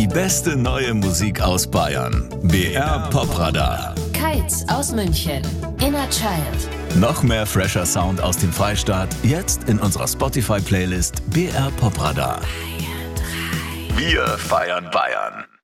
beste neue Musik aus Bayern. BR Popradar. Kites aus München. Inner Child. Noch mehr fresher Sound aus dem Freistaat, jetzt in unserer Spotify-Playlist BR Popradar. Wir feiern Bayern.